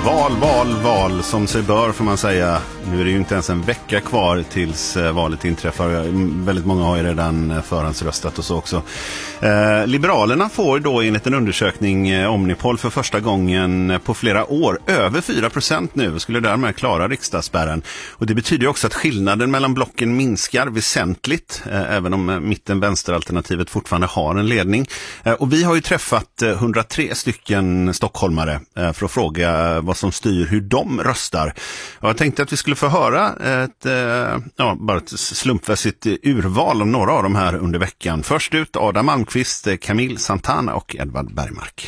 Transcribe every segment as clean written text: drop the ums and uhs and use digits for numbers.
Val som sig bör, får man säga. Nu är det ju inte ens en vecka kvar tills valet inträffar. Väldigt många har ju redan förhandsröstat och så också. Liberalerna får då enligt en undersökning Omnipol för första gången på flera år över 4% nu, skulle därmed klara riksdagsspärren. Och det betyder ju också att skillnaden mellan blocken minskar väsentligt, även om mitten-vänsteralternativet fortfarande har en ledning. Och vi har ju träffat 103 stycken stockholmare för att fråga vad som styr hur de röstar. Och jag tänkte att vi skulle få höra bara ett slumpmässigt urval av några av de här under veckan. Först ut Adam Malmqvist, Camille Santana och Edvard Bergmark.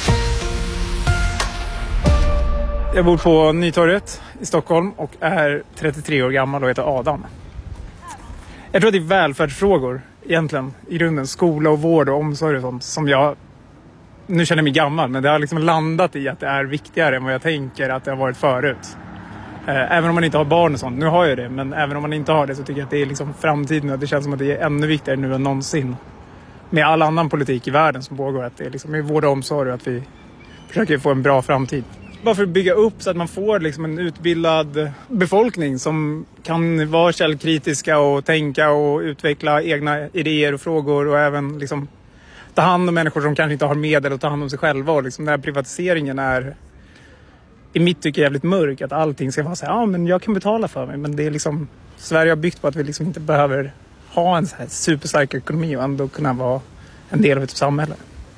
Jag bor på Nytorget i Stockholm och är 33 år gammal och heter Adam. Jag tror att det är välfärdsfrågor egentligen i grunden. Skola och vård och omsorg och sånt som jag nu känner mig gammal, men det har liksom landat i att det är viktigare än vad jag tänker att det har varit förut. Även om man inte har barn och sånt. Nu har jag det, men även om man inte har det så tycker jag att det är liksom framtiden och det känns som att det är ännu viktigare nu än någonsin. Med all annan politik i världen som pågår, att det är liksom i vård och omsorg och att vi försöker få en bra framtid. Bara för att bygga upp så att man får liksom en utbildad befolkning som kan vara källkritiska och tänka och utveckla egna idéer och frågor och även liksom ta hand om människor som kanske inte har medel att ta hand om sig själva. Och liksom den här privatiseringen är i mitt tycke jävligt mörk. Att allting ska vara så här, men jag kan betala för mig. Men det är liksom, Sverige har byggt på att vi liksom inte behöver ha en så här superstark ekonomi och ändå kunna vara en del av ett samhälle.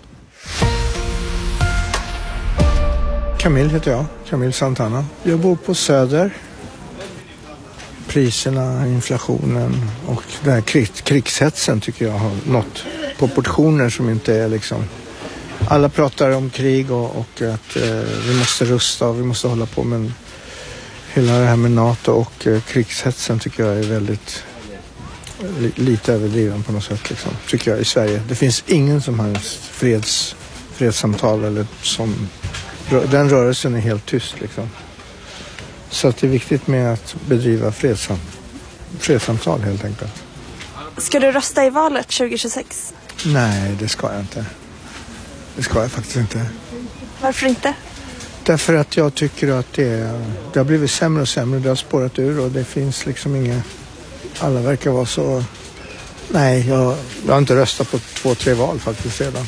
Camille heter jag, Camille Santana. Jag bor på Söder. Priserna, inflationen och den här krigshetsen tycker jag har nått proportioner som inte är liksom... Alla pratar om krig och att vi måste rusta och vi måste hålla på, men hela det här med NATO och krigshetsen tycker jag är väldigt lite överdriven på något sätt liksom, tycker jag i Sverige. Det finns ingen som har fredssamtal eller som... Den rörelsen är helt tyst liksom. Så att det är viktigt med att bedriva fredssamtal helt enkelt. Ska du rösta i valet 2026? Nej, det ska jag inte. Det ska jag faktiskt inte. Varför inte? Därför att jag tycker att det har blivit sämre och sämre. Det har spårat ur och det finns liksom inga... Alla verkar vara så... Nej, jag har inte röstat på 2-3 val faktiskt redan.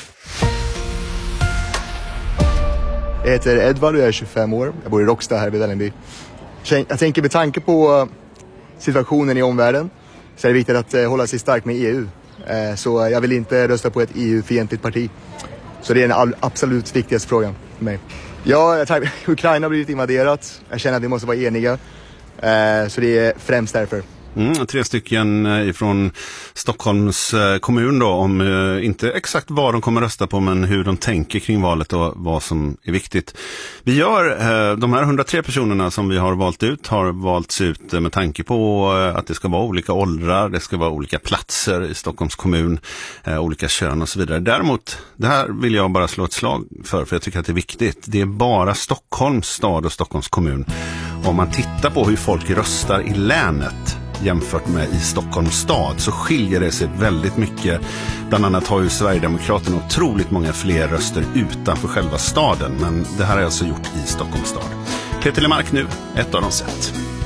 Jag heter Edvard och jag är 25 år. Jag bor i Råcksta här vid Vällingby. Jag tänker med tanke på situationen i omvärlden så är det viktigt att hålla sig stark med EU. Så jag vill inte rösta på ett EU-fientligt parti. Så det är den absolut viktigaste frågan för mig. Ja, Ukraina har blivit invaderat. Jag känner att vi måste vara eniga. Så det är främst därför. 3 stycken ifrån Stockholms kommun då, om inte exakt vad de kommer rösta på, men hur de tänker kring valet och vad som är viktigt. Vi gör, de här 103 personerna som vi har valt ut har valts ut med tanke på att det ska vara olika åldrar, det ska vara olika platser i Stockholms kommun, olika kön och så vidare. Däremot, det här vill jag bara slå ett slag för jag tycker att det är viktigt. Det är bara Stockholms stad och Stockholms kommun. Om man tittar på hur folk röstar i länet jämfört med i Stockholms stad så skiljer det sig väldigt mycket. Bland annat har ju Sverigedemokraterna otroligt många fler röster utanför själva staden, men det här är alltså gjort i Stockholms stad. Peter Lemark nu, ett av dem sett.